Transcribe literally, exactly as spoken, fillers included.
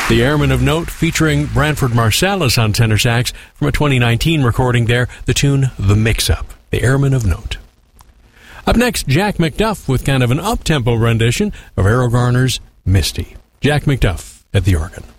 The Airman of Note, featuring Branford Marsalis on tenor sax from a twenty nineteen recording there, the tune The Mix-Up, The Airman of Note. Up next, Jack McDuff with kind of an up-tempo rendition of Errol Garner's Misty. Jack McDuff at the organ.